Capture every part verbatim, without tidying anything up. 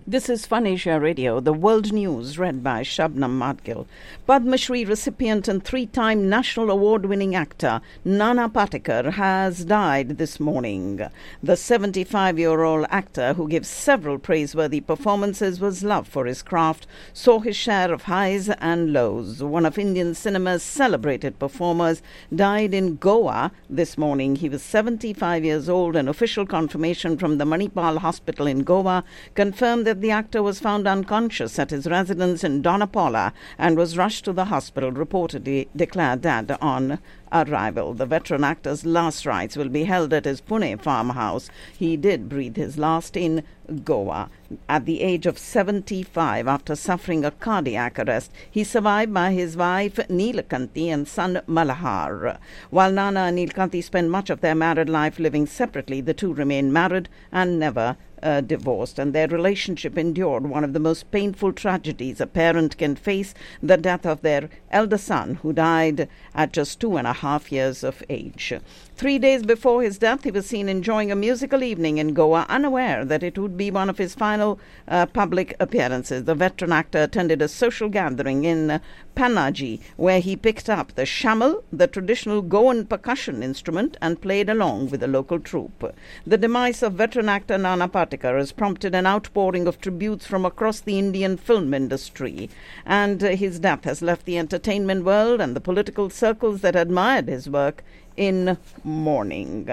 This is Fun Asia Radio, the world news read by Shabnam Madgil. Padma Shri recipient and three-time National Award-winning actor Nana Patekar has died this morning. The seventy-five-year-old actor, who gives several praiseworthy performances, was loved for his craft, saw his share of highs and lows. One of Indian cinema's celebrated performers died in Goa this morning. He was seventy-five years old. An official confirmation from the Manipal Hospital in Goa confirmed that the actor was found unconscious at his residence in Donapala and was rushed to the hospital, reportedly declared dead on arrival. The veteran actor's last rites will be held at his Pune farmhouse. He did breathe his last in Goa at the age of seventy-five after suffering a cardiac arrest. He survived by his wife Neelakanti and son Malahar. While Nana and Neelakanti spent much of their married life living separately, the two remained married and never Uh, divorced, and their relationship endured one of the most painful tragedies a parent can face, the death of their elder son, who died at just two and a half years of age. Three days before his death, he was seen enjoying a musical evening in Goa, unaware that it would be one of his final uh, public appearances. The veteran actor attended a social gathering in uh, Panaji, where he picked up the shamal, the traditional Goan percussion instrument, and played along with the local troupe. The demise of veteran actor Nana Patekar has prompted an outpouring of tributes from across the Indian film industry, and uh, his death has left the entertainment world and the political circles that admired his work in mourning.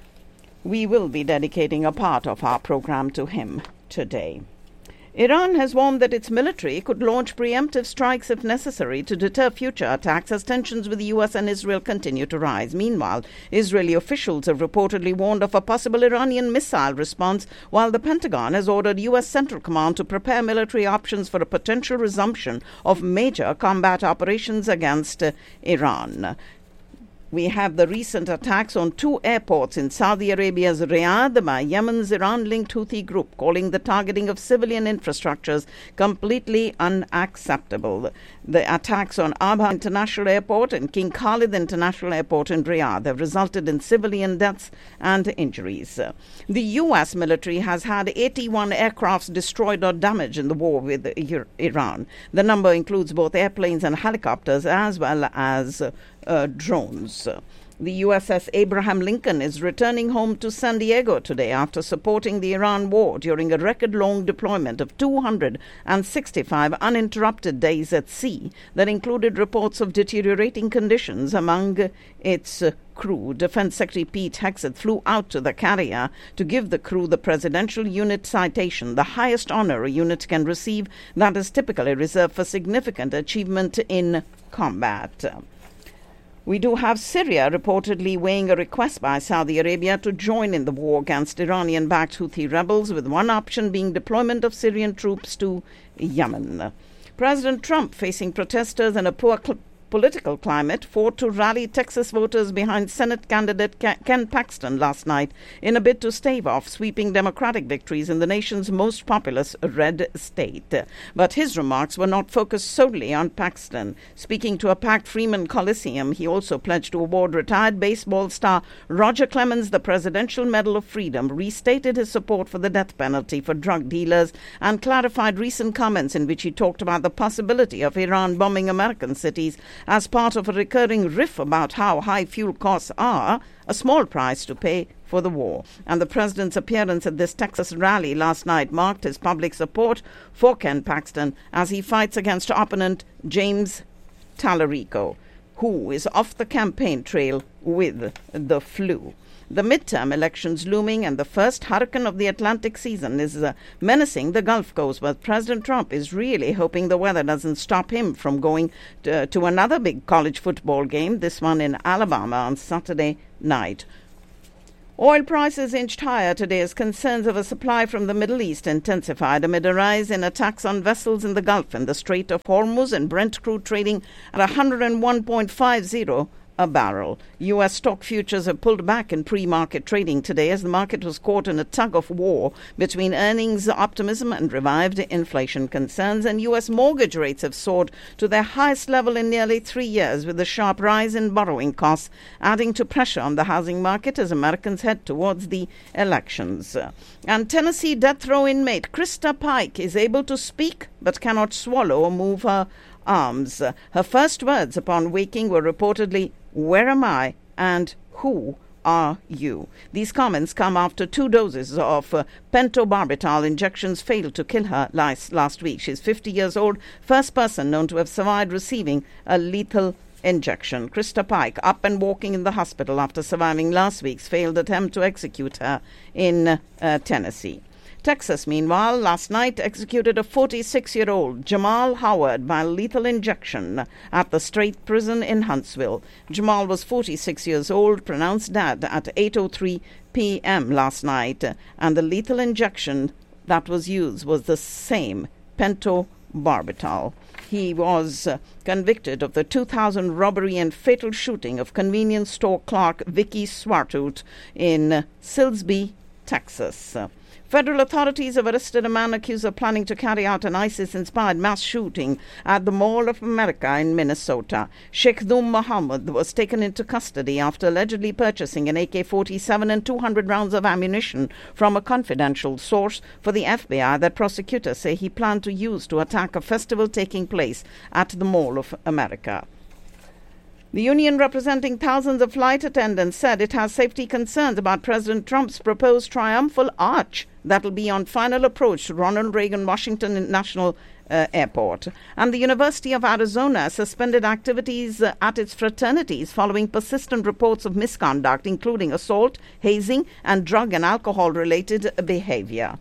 We will be dedicating a part of our program to him today. Iran has warned that its military could launch preemptive strikes if necessary to deter future attacks as tensions with the U S and Israel continue to rise. Meanwhile, Israeli officials have reportedly warned of a possible Iranian missile response, while the Pentagon has ordered U S Central Command to prepare military options for a potential resumption of major combat operations against uh, Iran. We have the recent attacks on two airports in Saudi Arabia's Riyadh by Yemen's Iran-linked Houthi group, calling the targeting of civilian infrastructures completely unacceptable. The attacks on Abha International Airport and King Khalid International Airport in Riyadh have resulted in civilian deaths and injuries. The U S military has had eighty-one aircrafts destroyed or damaged in the war with Iran. The number includes both airplanes and helicopters, as well as Uh, drones. The U S S Abraham Lincoln is returning home to San Diego today after supporting the Iran war during a record-long deployment of two hundred sixty-five uninterrupted days at sea that included reports of deteriorating conditions among its uh, crew. Defense Secretary Pete Hegseth flew out to the carrier to give the crew the Presidential Unit Citation, the highest honor a unit can receive that is typically reserved for significant achievement in combat. We do have Syria reportedly weighing a request by Saudi Arabia to join in the war against Iranian-backed Houthi rebels, with one option being deployment of Syrian troops to Yemen. President Trump, facing protesters and a poor cl- political climate, fought to rally Texas voters behind Senate candidate Ken Paxton last night in a bid to stave off sweeping Democratic victories in the nation's most populous red state. But his remarks were not focused solely on Paxton. Speaking to a packed Freeman Coliseum, he also pledged to award retired baseball star Roger Clemens the Presidential Medal of Freedom, restated his support for the death penalty for drug dealers, and clarified recent comments in which he talked about the possibility of Iran bombing American cities as part of a recurring riff about how high fuel costs are a small price to pay for the war. And the president's appearance at this Texas rally last night marked his public support for Ken Paxton as he fights against opponent James Tallarico, who is off the campaign trail with the flu. The midterm elections looming and the first hurricane of the Atlantic season is uh, menacing the Gulf Coast, but President Trump is really hoping the weather doesn't stop him from going to, to another big college football game, this one in Alabama on Saturday night. Oil prices inched higher today as concerns over supply from the Middle East intensified amid a rise in attacks on vessels in the Gulf and the Strait of Hormuz, and Brent crude trading at one hundred one point five zero a barrel. U S stock futures have pulled back in pre-market trading today as the market was caught in a tug-of-war between earnings optimism and revived inflation concerns, and U S mortgage rates have soared to their highest level in nearly three years, with a sharp rise in borrowing costs adding to pressure on the housing market as Americans head towards the elections. And Tennessee death row inmate Krista Pike is able to speak but cannot swallow or move her arms. Her first words upon waking were reportedly, "Where am I and who are you?" These comments come after two doses of uh, pentobarbital injections failed to kill her last, last week. She's fifty years old, first person known to have survived receiving a lethal injection. Krista Pike up and walking in the hospital after surviving last week's failed attempt to execute her in uh, Tennessee. Texas, meanwhile, last night executed a forty-six-year-old Jamal Howard by lethal injection at the State Prison in Huntsville. Jamal was forty-six years old, pronounced dead at eight oh three p.m. last night, and the lethal injection that was used was the same pentobarbital. He was uh, convicted of the two thousand robbery and fatal shooting of convenience store clerk Vicky Swartout in uh, Silsbee, Texas. Uh, Federal authorities have arrested a man accused of planning to carry out an ISIS-inspired mass shooting at the Mall of America in Minnesota. Sheikh Dhum Mohammed was taken into custody after allegedly purchasing an A K forty-seven and two hundred rounds of ammunition from a confidential source for the F B I that prosecutors say he planned to use to attack a festival taking place at the Mall of America. The union representing thousands of flight attendants said it has safety concerns about President Trump's proposed triumphal arch that will be on final approach to Ronald Reagan Washington International uh, Airport. And the University of Arizona suspended activities uh, at its fraternities following persistent reports of misconduct, including assault, hazing, and drug and alcohol-related behavior.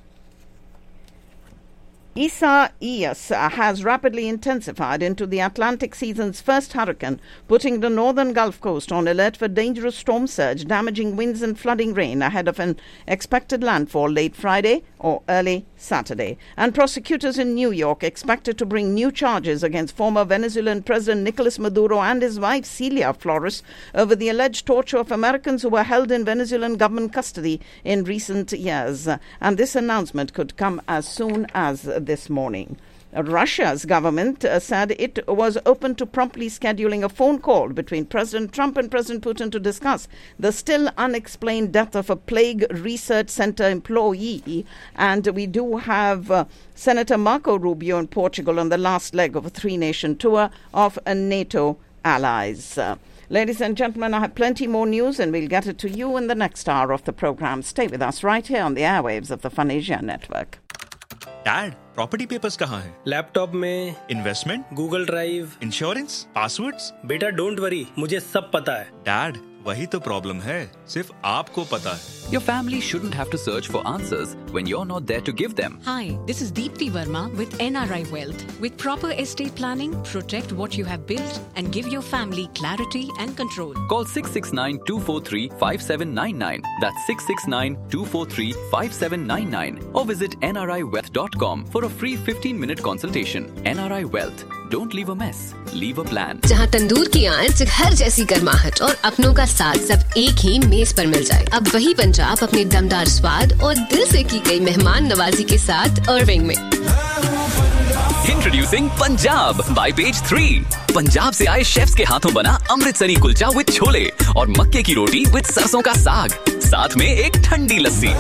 Isaias has rapidly intensified into the Atlantic season's first hurricane, putting the northern Gulf Coast on alert for dangerous storm surge, damaging winds and flooding rain ahead of an expected landfall late Friday or early Saturday. And prosecutors in New York expected to bring new charges against former Venezuelan President Nicolas Maduro and his wife Celia Flores over the alleged torture of Americans who were held in Venezuelan government custody in recent years. And this announcement could come as soon as this morning. Russia's government uh, said it was open to promptly scheduling a phone call between President Trump and President Putin to discuss the still unexplained death of a plague research center employee. And we do have uh, Senator Marco Rubio in Portugal on the last leg of a three-nation tour of uh, NATO allies. Uh, Ladies and gentlemen, I have plenty more news and we'll get it to you in the next hour of the program. Stay with us right here on the airwaves of the Fun Asia Network. Dad, property papers कहाँ हैं? Laptop में. Investment? Google drive. Insurance? Passwords? बेटा don't worry, मुझे सब पता है. Dad, वही तो प्रॉब्लम है, सिर्फ आपको पता है. Your family shouldn't have to search for answers when you're not there to give them. Hi, this is Deepti Verma with N R I Wealth. With proper estate planning, protect what you have built and give your family clarity and control. Call six six nine, two four three, five seven nine nine. That's six six nine, two four three, five seven nine nine. Or visit N R I wealth dot com for a free fifteen minute consultation. N R I Wealth. Don't leave a mess. Leave a plan. जहाँ तंदूर की आंच, घर जैसी गर्माहट और अपनों का साथ सब एक ही मेज पर मिल जाए. अब वही पंजाब अपने दमदार स्वाद और दिल से की गई मेहमान नवाजी के साथ अर्विंग में. Introducing Punjab by Page three. Punjab से आए शेफ्स के हाथों बना अमृतसरी कुलचा विद छोले और मक्के की रोटी विद सरसों का साग, साथ में एक ठंडी लस्सी.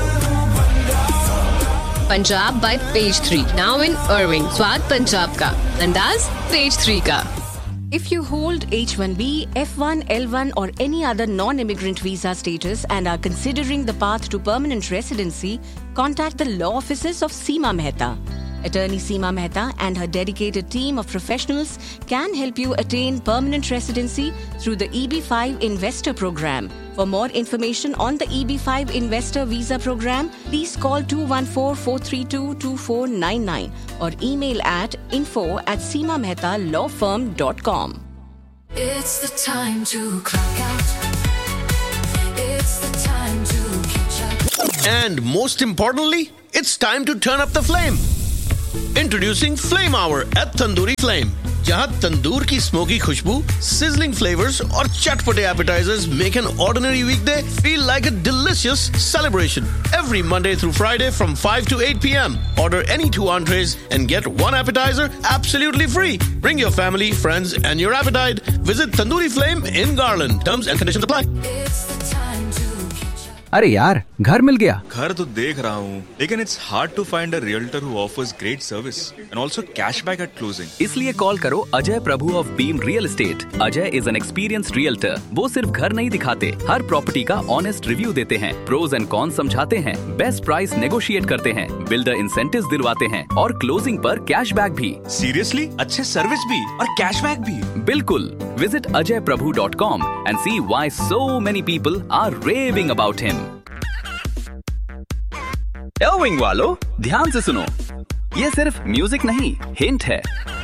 Punjab by Page three. Now in Irving. स्वाद पंजाब का, अंदाज Page three का. If you hold H one B, F one, L one or any other non-immigrant visa status and are considering the path to permanent residency, contact the law offices of Seema Mehta. Attorney Seema Mehta and her dedicated team of professionals can help you attain permanent residency through the E B five Investor Program. For more information on the E B five Investor Visa Program, please call two one four, four three two, two four nine nine or email at info at seema mehta law firm dot com. It's the time to clock out. It's the time to catch up. And most importantly, it's time to turn up the flame. Introducing Flame Hour at Tandoori Flame. जहां तंदूर की smoky खुशबू, sizzling flavors और चटपटे appetizers make an ordinary weekday feel like a delicious celebration. Every Monday through Friday from five to eight p.m. Order any two entrees and get one appetizer absolutely free. Bring your family, friends and your appetite. Visit Tandoori Flame in Garland. Terms and conditions apply. It's the time to catch up. अरे यार, घर मिल गया। घर तो देख रहा हूँ, लेकिन it's hard to find a realtor who offers great service and also cashback at closing. इसलिए कॉल करो अजय प्रभु of beam real estate. Ajay is an experienced realtor. वो सिर्फ घर नहीं दिखाते, हर प्रॉपर्टी का ऑनेस्ट रिव्यू देते हैं, प्रोज एंड कॉन्स समझाते हैं, बेस्ट प्राइस नेगोशिएट करते हैं, बिल्डर इंसेंटिव्स दिलवाते हैं और क्लोजिंग पर कैशबैक भी। Seriously? अच्छे सर्विस भी और कैशबैक भी? बिल्कुल। Visit Ajay Prabhu dot com and C why so many people are raving about him. एविंग वालों, ध्यान से सुनो, ये सिर्फ म्यूजिक नहीं, हिंट है।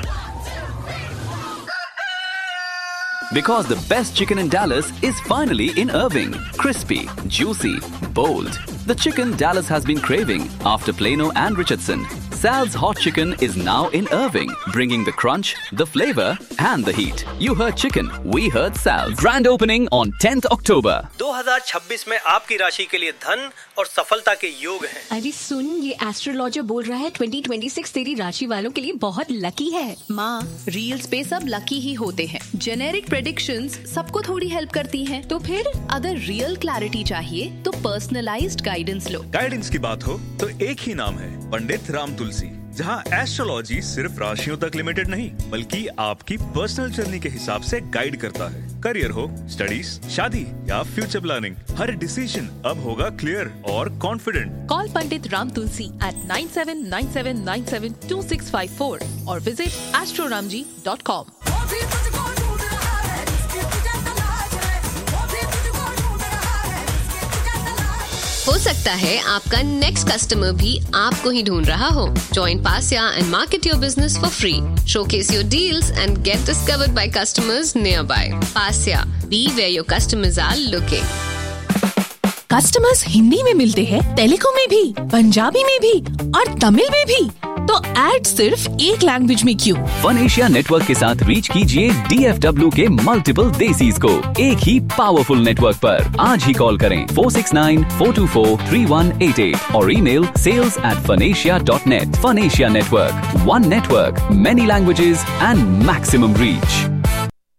Because the best chicken in Dallas is finally in Irving. Crispy, juicy, bold. The chicken Dallas has been craving after Plano and Richardson. Sal's Hot Chicken is now in Irving, bringing the crunch, the flavor, and the heat. You heard chicken, we heard Sal. Grand opening on tenth October. दो हज़ार छब्बीस में आपकी राशि के लिए धन और सफलता के योग हैं। अरे सुन, ये एस्ट्रोलॉजर बोल रहा है ट्वेंटी ट्वेंटी सिक्स तेरी राशि वालों के लिए बहुत लकी है। माँ, रील्स पे सब लकी ही होते हैं। जेनेरिक प्रेडिक्शंस सबको थोड़ी हेल्प करती हैं। तो फिर अगर रियल क्लैरिटी चाहिए तो पर्सनलाइज्ड गाइडेंस लो। गाइडेंस की बात हो तो एक ही नाम है, पंडित राम तुलसी, जहां एस्ट्रोलॉजी सिर्फ राशियों तक लिमिटेड नहीं, बल्कि आपकी पर्सनल जर्नी के हिसाब से गाइड करता है। करियर हो, स्टडीज, शादी या फ्यूचर प्लानिंग, हर डिसीजन अब होगा क्लियर और confident. Call Pandit Ram Tulsi eight nine seven nine seven nine seven to six five four और विजिट एस्ट्रोरामजी डॉट कॉम। हो सकता है आपका नेक्स्ट कस्टमर भी आपको ही ढूंढ रहा हो। Join Pasya and market your business for free. Showcase your deals and get discovered by customers nearby. Pasya, be where your customers are looking. Customers Hindi में मिलते हैं, तेलुगु में भी, पंजाबी में भी और तमिल में भी, तो ऐड सिर्फ एक लैंग्वेज में क्यों? वन एशिया नेटवर्क के साथ रीच कीजिए डी एफ डब्ल्यू के मल्टीपल देसीज को एक ही पावरफुल नेटवर्क पर। आज ही कॉल करें four six nine four to four three one eight eight और email sales eight फनेशिया dot net. फनेशिया network, one network, many languages and maximum reach.